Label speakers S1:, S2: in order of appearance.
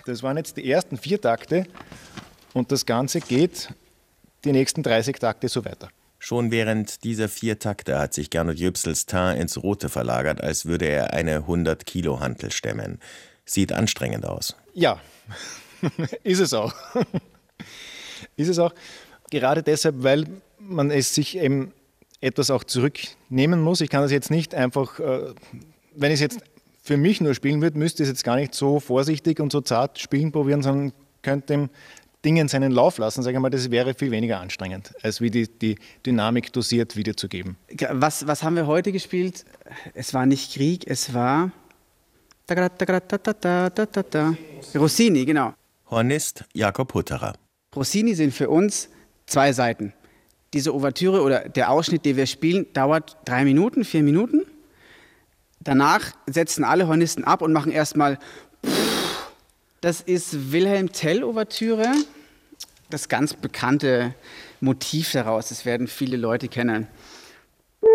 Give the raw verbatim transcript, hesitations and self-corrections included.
S1: Das waren jetzt die ersten vier Takte und das Ganze geht die nächsten dreißig Takte so weiter.
S2: Schon während dieser vier Takte hat sich Gernot Yüksels Teint ins Rote verlagert, als würde er eine hundert Kilo Hantel stemmen. Sieht anstrengend aus.
S1: Ja, ist es auch. Ist es auch. Gerade deshalb, weil man es sich eben etwas auch zurücknehmen muss. Ich kann das jetzt nicht einfach, äh, wenn ich es jetzt für mich nur spielen würde, müsste ich es jetzt gar nicht so vorsichtig und so zart spielen probieren, sondern könnte dem Dingen seinen Lauf lassen. Sag ich mal, das wäre viel weniger anstrengend, als wie die, die Dynamik dosiert wiederzugeben.
S3: Was, was haben wir heute gespielt? Es war nicht Grieg, es war Rossini, genau.
S2: Hornist Jakob Hutterer.
S3: Rossini sind für uns zwei Seiten. Diese Ouvertüre oder der Ausschnitt, den wir spielen, dauert drei Minuten, vier Minuten. Danach setzen alle Hornisten ab und machen erstmal. Das ist Wilhelm Tell-Ouvertüre. Das ganz bekannte Motiv daraus, das werden viele Leute kennen.